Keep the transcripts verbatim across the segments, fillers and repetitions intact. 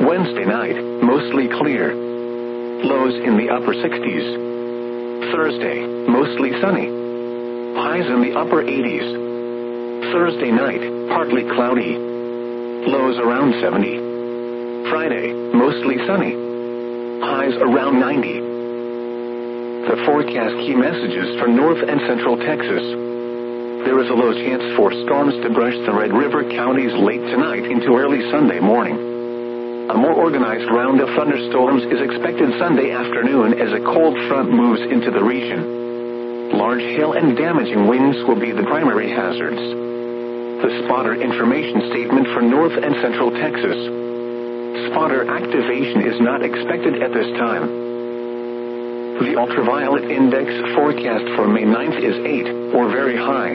Wednesday night, mostly clear. Lows in the upper sixties. Thursday, mostly sunny. Highs in the upper eighties. Thursday night, partly cloudy. Lows around seventy. Friday, mostly sunny. Highs around ninety. The forecast key messages for North and Central Texas. There is a low chance for storms to brush the Red River counties late tonight into early Sunday morning. A more organized round of thunderstorms is expected Sunday afternoon as a cold front moves into the region. Large hail and damaging winds will be the primary hazards. The spotter information statement for North and Central Texas. Spotter activation is not expected at this time. The ultraviolet index forecast for May ninth is eight, or very high.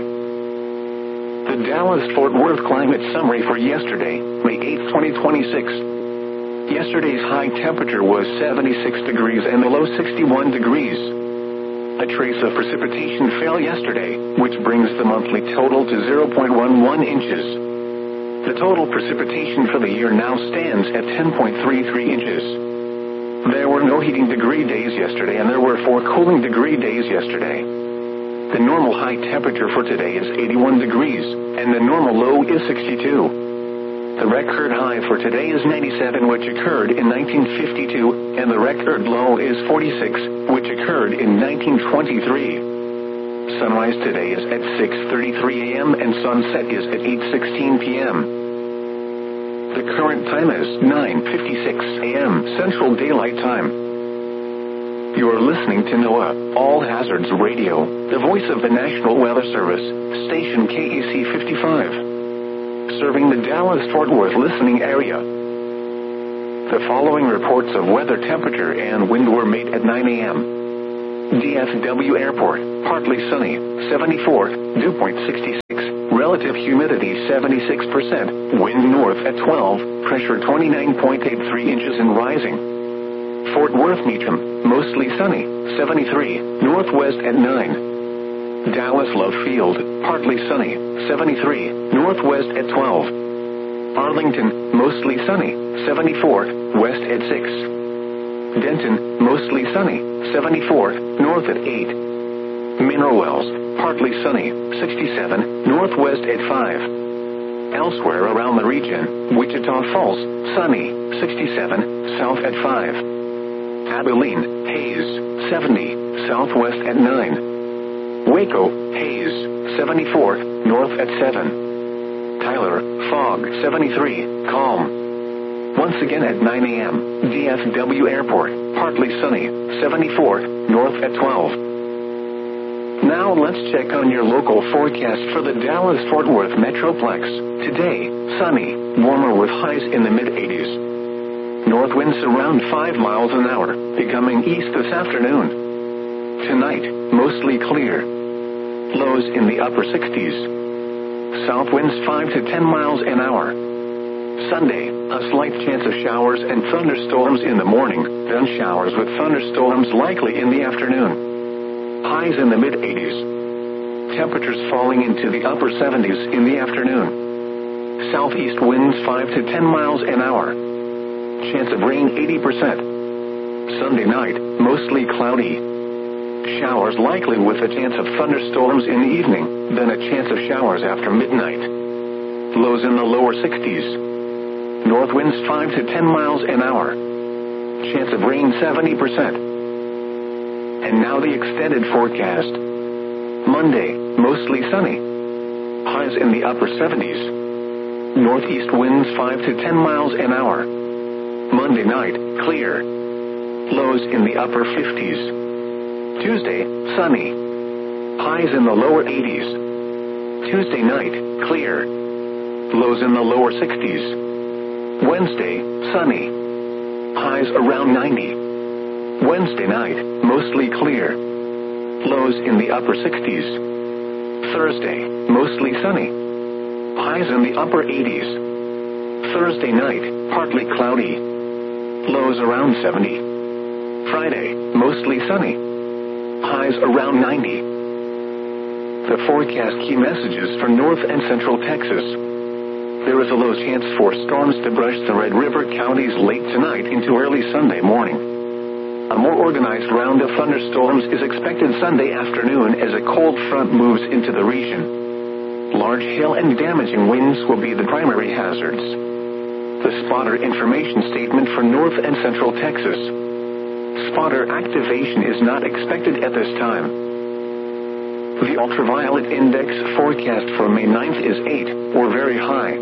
The Dallas-Fort Worth climate summary for yesterday, May eighth, twenty twenty-six. Yesterday's high temperature was seventy-six degrees and the low sixty-one degrees. A trace of precipitation fell yesterday, which brings the monthly total to zero point one one inches. The total precipitation for the year now stands at ten point three three inches. There were no heating degree days yesterday and there were four cooling degree days yesterday. The normal high temperature for today is eighty-one degrees, and the normal low is sixty-two. The record high for today is ninety-seven, which occurred in nineteen fifty-two, and the record low is forty-six, which occurred in nineteen twenty-three. Sunrise today is at six thirty-three a m and sunset is at eight sixteen p m The current time is nine fifty-six a m Central Daylight Time. You are listening to NOAA All Hazards Radio, the voice of the National Weather Service, station K E C fifty-five, serving the Dallas-Fort Worth listening area. The following reports of weather temperature and wind were made at nine a m D F W Airport, partly sunny, seventy-four, dew point sixty-six, relative humidity seventy-six percent, wind north at twelve, pressure twenty-nine point eight three inches and rising. Fort Worth Meacham, mostly sunny, seventy-three, northwest at nine. Dallas Love Field, partly sunny, seventy-three, northwest at twelve. Arlington, mostly sunny, seventy-four, west at six. Denton, mostly sunny, seventy-four, north at eight. Mineral Wells, partly sunny, sixty-seven, northwest at five. Elsewhere around the region, Wichita Falls, sunny, sixty-seven, south at five. Abilene, haze, seventy, southwest at nine. Waco, haze, seventy-four, north at seven. Tyler, fog, seventy-three, calm. Once again at nine a m, D F W Airport, partly sunny, seventy-four, north at twelve. Now let's check on your local forecast for the Dallas-Fort Worth Metroplex. Today, sunny, warmer with highs in the mid eighties. North winds around five miles an hour, becoming east this afternoon. Tonight, mostly clear. Lows in the upper sixties. South winds five to ten miles an hour. Sunday, a slight chance of showers and thunderstorms in the morning, then showers with thunderstorms likely in the afternoon. Highs in the mid eighties. Temperatures falling into the upper seventies in the afternoon. Southeast winds five to ten miles an hour. Chance of rain eighty percent. Sunday night, mostly cloudy. Showers likely with a chance of thunderstorms in the evening, then a chance of showers after midnight. Lows in the lower sixties. North winds five to ten miles an hour. Chance of rain seventy percent. And now the extended forecast. Monday, mostly sunny. Highs in the upper seventies. Northeast winds five to ten miles an hour. Monday night, clear. Lows in the upper fifties. Tuesday, sunny. Highs in the lower eighties. Tuesday night, clear. Lows in the lower sixties. Wednesday, sunny. Highs around ninety. Wednesday night, mostly clear. Lows in the upper sixties. Thursday, mostly sunny. Highs in the upper eighties. Thursday night, partly cloudy. Lows around seventy. Friday, mostly sunny. Highs around ninety. The forecast key messages for North and Central Texas. There is a low chance for storms to brush the Red River counties late tonight into early Sunday morning. A more organized round of thunderstorms is expected Sunday afternoon as a cold front moves into the region. Large hail and damaging winds will be the primary hazards. The spotter information statement for North and Central Texas. Spotter activation is not expected at this time. The ultraviolet index forecast for May ninth is eight, or very high.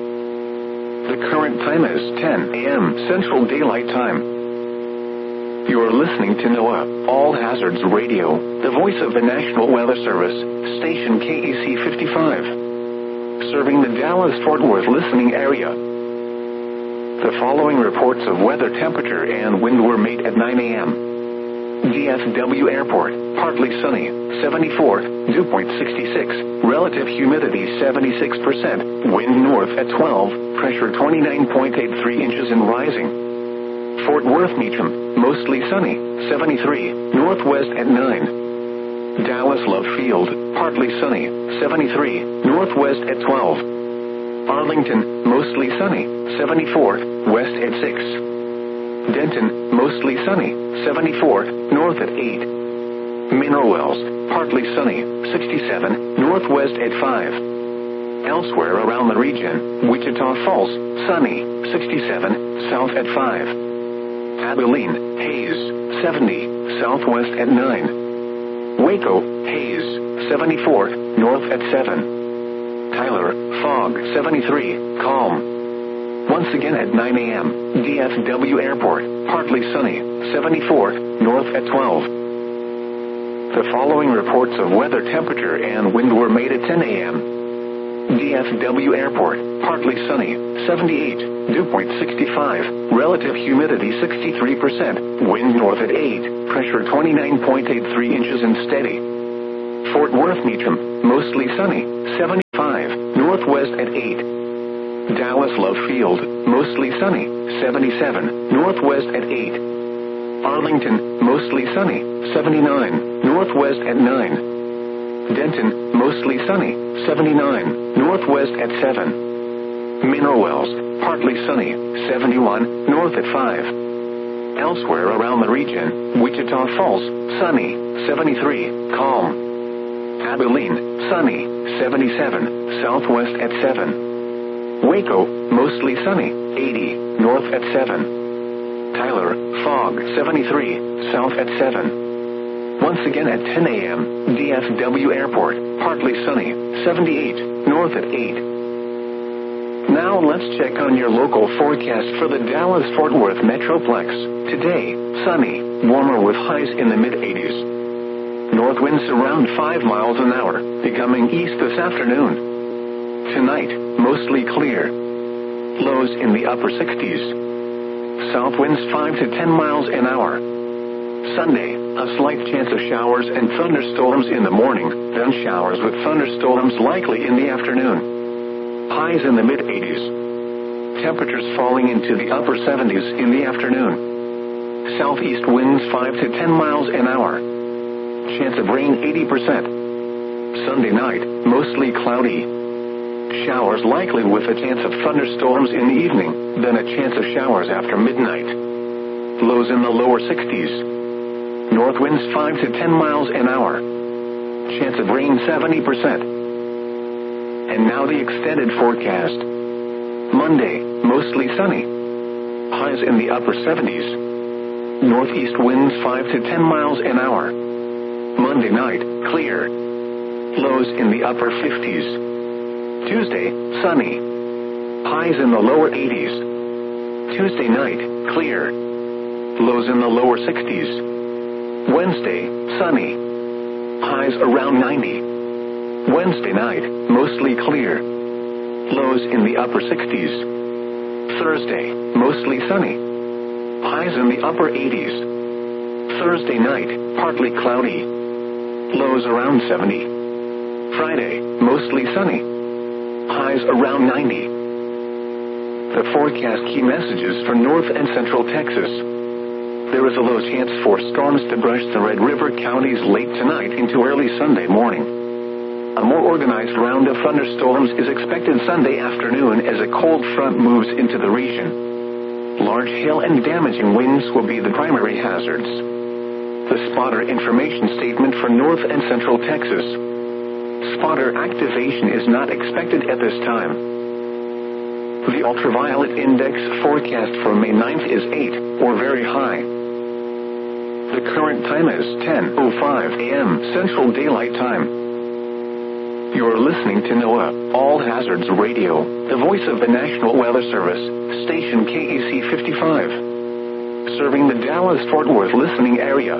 The current time is ten a m Central Daylight Time. You are listening to NOAA All Hazards Radio, the voice of the National Weather Service, station K E C fifty-five, serving the Dallas-Fort Worth listening area. The following reports of weather, temperature, and wind were made at nine a m D F W Airport, partly sunny, seventy-four, dew point sixty-six, relative humidity seventy-six percent, wind north at twelve, pressure twenty-nine point eight three inches and rising. Fort Worth Meacham, mostly sunny, seventy-three, northwest at nine. Dallas Love Field, partly sunny, seventy-three, northwest at twelve. Arlington, mostly sunny, seventy-four, west at six. Denton, mostly sunny, seventy-four, north at eight. Mineral Wells, partly sunny, sixty-seven, northwest at five. Elsewhere around the region, Wichita Falls, sunny, sixty-seven, south at five. Abilene, haze, seventy, southwest at nine. Waco, haze, seventy-four, north at seven. Tyler, fog, seventy-three, calm. Once again at nine a m, D F W Airport, partly sunny, seventy-four, north at twelve. The following reports of weather, temperature, and wind were made at ten a m D F W Airport, partly sunny, seventy-eight, dew point sixty-five, relative humidity sixty-three percent, wind north at eight, pressure twenty-nine point eight three inches and steady. Fort Worth Meacham, mostly sunny, seventy-five, northwest at eight. Dallas Love Field, mostly sunny, seventy-seven, northwest at eight. Arlington, mostly sunny, seventy-nine, northwest at nine. Denton, mostly sunny, seventy-nine, northwest at seven. Mineral Wells, partly sunny, seventy-one, north at five. Elsewhere around the region, Wichita Falls, sunny, seventy-three, calm. Abilene, sunny, seventy-seven, southwest at seven. Waco, mostly sunny, eighty, north at seven. Tyler, fog, seventy-three, south at seven. Once again at ten a m, D F W Airport, partly sunny, seventy-eight, north at eight. Now let's check on your local forecast for the Dallas-Fort Worth Metroplex. Today, sunny, warmer with highs in the mid-eighties. North winds around five miles an hour, becoming east this afternoon. Tonight, mostly clear. Lows in the upper sixties. South winds five to ten miles an hour. Sunday, a slight chance of showers and thunderstorms in the morning, then showers with thunderstorms likely in the afternoon. Highs in the mid-eighties. Temperatures falling into the upper seventies in the afternoon. Southeast winds five to ten miles an hour. Chance of rain eighty percent. Sunday night, mostly cloudy. Showers likely with a chance of thunderstorms in the evening, then a chance of showers after midnight. Lows in the lower sixties. North winds five to ten miles an hour. Chance of rain seventy percent. And now the extended forecast. Monday, mostly sunny. Highs in the upper seventies. Northeast winds five to ten miles an hour. Monday night, clear. Lows in the upper fifties. Tuesday, sunny. Highs in the lower eighties. Tuesday night, clear. Lows in the lower sixties. Wednesday, sunny. Highs around ninety. Wednesday night, mostly clear. Lows in the upper sixties. Thursday, mostly sunny. Highs in the upper eighties. Thursday night, partly cloudy. Lows around seventy. Friday, mostly sunny. Highs around ninety. The forecast key messages for North and Central Texas. There is a low chance for storms to brush the Red River counties late tonight into early Sunday morning. A more organized round of thunderstorms is expected Sunday afternoon as a cold front moves into the region. Large hail and damaging winds will be the primary hazards. The spotter information statement for North and Central Texas. Spotter activation is not expected at this time. The ultraviolet index forecast for May ninth is eight, or very high. The current time is ten oh five a m Central Daylight Time. You're listening to NOAA All Hazards Radio, the voice of the National Weather Service, station K E C fifty-five, serving the Dallas-Fort Worth listening area.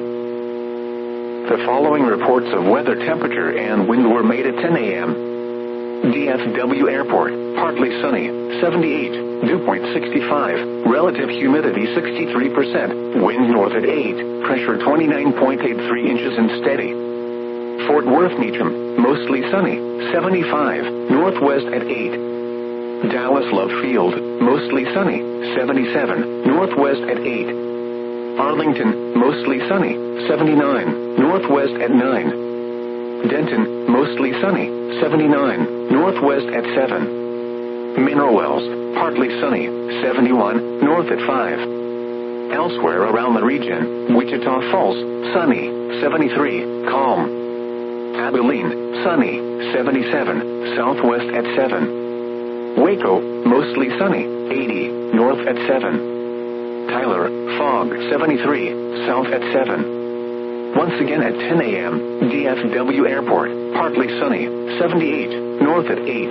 The following reports of weather temperature and wind were made at ten a m D F W Airport, partly sunny, seventy-eight, dew point sixty-five, relative humidity sixty-three percent, wind north at eight, pressure twenty-nine point eight three inches and steady. Fort Worth Meacham, mostly sunny, seventy-five, northwest at eight. Dallas Love Field, mostly sunny, seventy-seven, northwest at eight. Arlington, mostly sunny, seventy-nine, northwest at nine. Denton, mostly sunny, seventy-nine, northwest at seven. Mineral Wells, partly sunny, seventy-one, north at five. Elsewhere around the region, Wichita Falls, sunny, seventy-three, calm. Abilene, sunny, seventy-seven, southwest at seven. Waco, mostly sunny, eighty, north at seven. Tyler, fog, seventy-three, south at seven. Once again at ten a m, D F W Airport, partly sunny, seventy-eight, north at eight.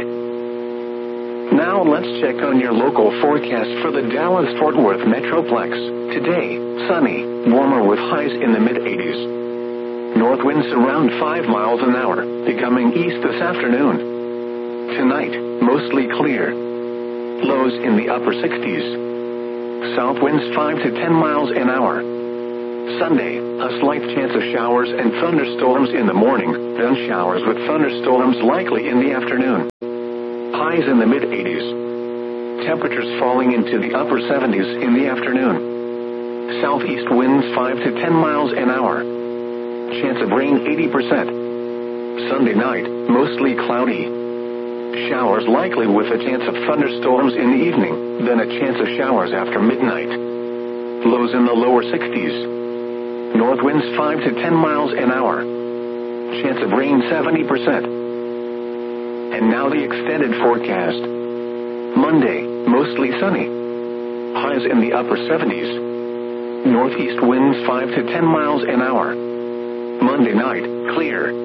Now let's check on your local forecast for the Dallas-Fort Worth Metroplex. Today, sunny, warmer with highs in the mid eighties. North winds around five miles an hour, becoming east this afternoon. Tonight, mostly clear. Lows in the upper sixties. South winds five to ten miles an hour. Sunday, a slight chance of showers and thunderstorms in the morning, then showers with thunderstorms likely in the afternoon. Highs in the mid eighties. Temperatures falling into the upper seventies in the afternoon. Southeast winds five to ten miles an hour. Chance of rain eighty percent. Sunday night, mostly cloudy. Showers likely with a chance of thunderstorms in the evening, then a chance of showers after midnight. Lows in the lower sixties. North winds five to ten miles an hour. Chance of rain seventy percent. And now the extended forecast. Monday, mostly sunny. Highs in the upper seventies. Northeast winds five to ten miles an hour. Monday night, clear.